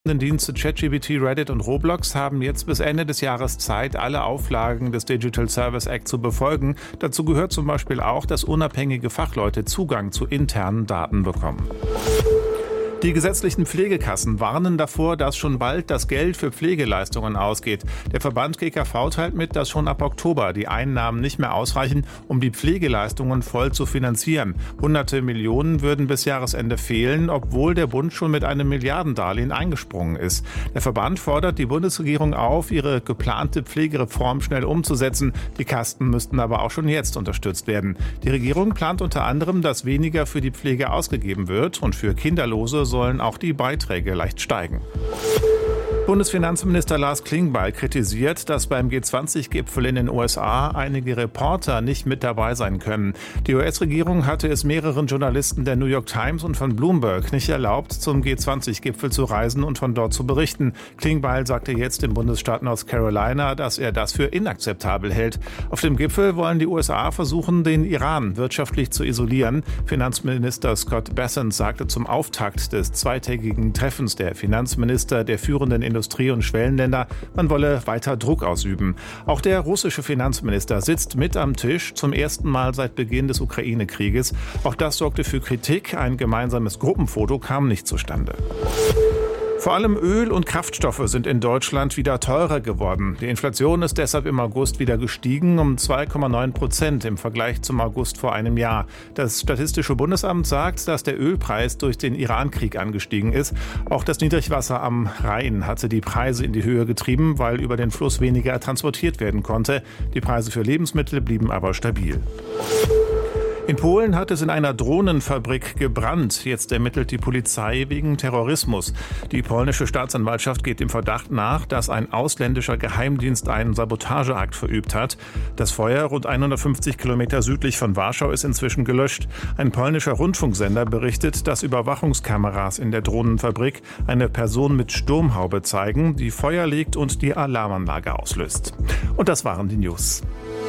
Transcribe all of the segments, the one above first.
Dienste ChatGPT, Reddit und Roblox haben jetzt bis Ende des Jahres Zeit, alle Auflagen des Digital Service Act zu befolgen. Dazu gehört zum Beispiel auch, dass unabhängige Fachleute Zugang zu internen Daten bekommen. Die gesetzlichen Pflegekassen warnen davor, dass schon bald das Geld für Pflegeleistungen ausgeht. Der Verband GKV teilt mit, dass schon ab Oktober die Einnahmen nicht mehr ausreichen, um die Pflegeleistungen voll zu finanzieren. Hunderte Millionen würden bis Jahresende fehlen, obwohl der Bund schon mit einem Milliardendarlehen eingesprungen ist. Der Verband fordert die Bundesregierung auf, ihre geplante Pflegereform schnell umzusetzen. Die Kassen müssten aber auch schon jetzt unterstützt werden. Die Regierung plant unter anderem, dass weniger für die Pflege ausgegeben wird und für Kinderlose sollen auch die Beiträge leicht steigen. Bundesfinanzminister Lars Klingbeil kritisiert, dass beim G20-Gipfel in den USA einige Reporter nicht mit dabei sein können. Die US-Regierung hatte es mehreren Journalisten der New York Times und von Bloomberg nicht erlaubt, zum G20-Gipfel zu reisen und von dort zu berichten. Klingbeil sagte jetzt im Bundesstaat North Carolina, dass er das für inakzeptabel hält. Auf dem Gipfel wollen die USA versuchen, den Iran wirtschaftlich zu isolieren. Finanzminister Scott Bessent sagte zum Auftakt des zweitägigen Treffens der Finanzminister der führenden Industrie- und Schwellenländer, man wolle weiter Druck ausüben. Auch der russische Finanzminister sitzt mit am Tisch, zum ersten Mal seit Beginn des Ukraine-Krieges. Auch das sorgte für Kritik. Ein gemeinsames Gruppenfoto kam nicht zustande. Vor allem Öl und Kraftstoffe sind in Deutschland wieder teurer geworden. Die Inflation ist deshalb im August wieder gestiegen um 2,9% im Vergleich zum August vor einem Jahr. Das Statistische Bundesamt sagt, dass der Ölpreis durch den Iran-Krieg angestiegen ist. Auch das Niedrigwasser am Rhein hatte die Preise in die Höhe getrieben, weil über den Fluss weniger transportiert werden konnte. Die Preise für Lebensmittel blieben aber stabil. In Polen hat es in einer Drohnenfabrik gebrannt. Jetzt ermittelt die Polizei wegen Terrorismus. Die polnische Staatsanwaltschaft geht dem Verdacht nach, dass ein ausländischer Geheimdienst einen Sabotageakt verübt hat. Das Feuer rund 150 Kilometer südlich von Warschau ist inzwischen gelöscht. Ein polnischer Rundfunksender berichtet, dass Überwachungskameras in der Drohnenfabrik eine Person mit Sturmhaube zeigen, die Feuer legt und die Alarmanlage auslöst. Und das waren die News.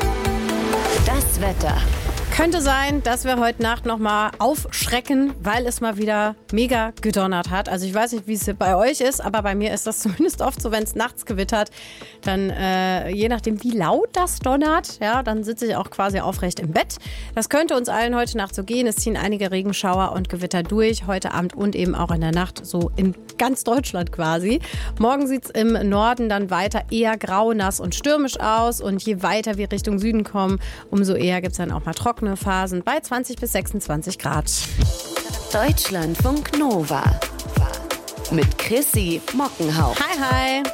Das Wetter. Könnte sein, dass wir heute Nacht nochmal aufschrecken, weil es mal wieder mega gedonnert hat. Also ich weiß nicht, wie es bei euch ist, aber bei mir ist das zumindest oft so, wenn es nachts gewittert, dann je nachdem, wie laut das donnert, ja, dann sitze ich auch quasi aufrecht im Bett. Das könnte uns allen heute Nacht so gehen. Es ziehen einige Regenschauer und Gewitter durch, heute Abend und eben auch in der Nacht, so in ganz Deutschland quasi. Morgen sieht es im Norden dann weiter eher grau, nass und stürmisch aus. Und je weiter wir Richtung Süden kommen, umso eher gibt es dann auch mal trockene Phasen bei 20 bis 26 Grad. Deutschlandfunk Nova mit Chrissy Mockenhaupt. Hi.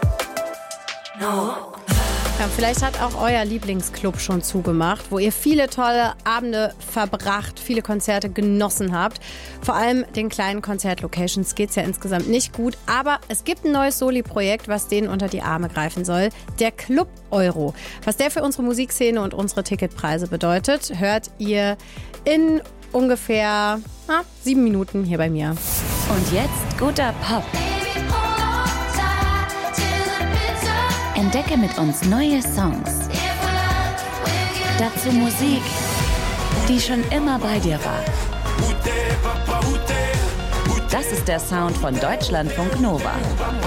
Ja, vielleicht hat auch euer Lieblingsclub schon zugemacht, wo ihr viele tolle Abende verbracht, viele Konzerte genossen habt. Vor allem den kleinen Konzertlocations geht es ja insgesamt nicht gut. Aber es gibt ein neues Soli-Projekt, was denen unter die Arme greifen soll. Der Club Euro. Was der für unsere Musikszene und unsere Ticketpreise bedeutet, hört ihr in ungefähr 7 Minuten hier bei mir. Und jetzt guter Pop. Entdecke mit uns neue Songs. Dazu Musik, die schon immer bei dir war. Das ist der Sound von Deutschlandfunk Nova.